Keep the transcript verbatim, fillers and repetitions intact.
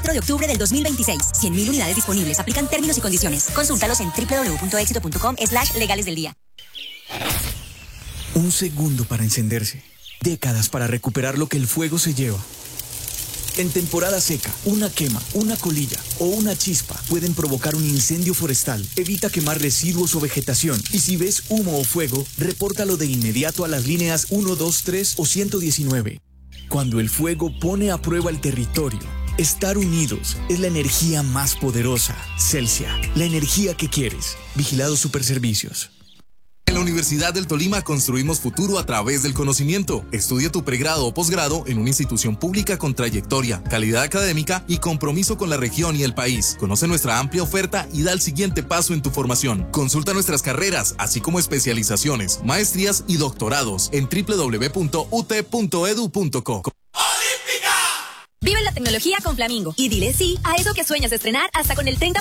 cuatro de octubre del dos mil veintiséis. cien mil unidades disponibles. Aplican términos y condiciones. Consúltalos en doble u doble u doble u punto éxito punto com slash legales del día. Un segundo para encenderse. Décadas para recuperar lo que el fuego se lleva. En temporada seca, una quema, una colilla o una chispa pueden provocar un incendio forestal. Evita quemar residuos o vegetación. Y si ves humo o fuego, repórtalo de inmediato a las líneas uno dos tres o ciento diecinueve. Cuando el fuego pone a prueba el territorio, estar unidos es la energía más poderosa. Celsia, la energía que quieres. Vigilado Superservicios. En la Universidad del Tolima construimos futuro a través del conocimiento. Estudia tu pregrado o posgrado en una institución pública con trayectoria, calidad académica y compromiso con la región y el país. Conoce nuestra amplia oferta y da el siguiente paso en tu formación. Consulta nuestras carreras, así como especializaciones, maestrías y doctorados en doble u doble u doble u punto u t punto e d u punto co. Vive la tecnología con Flamingo y dile sí a eso que sueñas estrenar hasta con el treinta